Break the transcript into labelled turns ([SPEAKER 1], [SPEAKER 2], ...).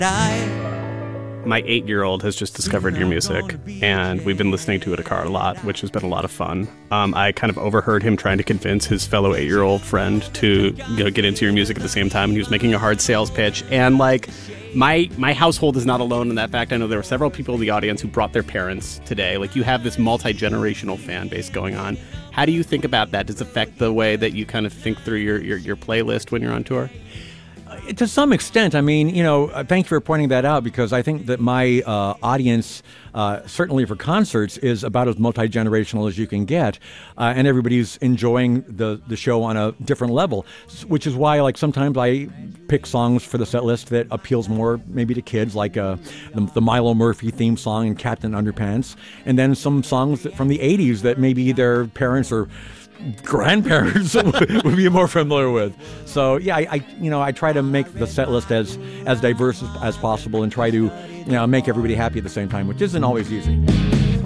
[SPEAKER 1] My 8-year-old has just discovered your music, and we've been listening to it in a car a lot, which has been a lot of fun. I kind of overheard him trying to convince his fellow 8-year-old friend to get into your music at the same time, and he was making a hard sales pitch. And like, my household is not alone in that fact. I know there were several people in the audience who brought their parents today. Like, you have this multi-generational fan base going on. How do you think about that? Does it affect the way that you kind of think through your playlist when you're on tour?
[SPEAKER 2] To some extent. I mean, thank you for pointing that out, because I think that my audience, certainly for concerts, is about as multi-generational as you can get, and everybody's enjoying the show on a different level, which is why, like, sometimes I pick songs for the set list that appeals more maybe to kids, like the Milo Murphy theme song and Captain Underpants, and then some songs from the 80s that maybe their parents or grandparents would be more familiar with. So yeah, I try to make the set list as diverse as possible, and try to make everybody happy at the same time, which isn't always easy.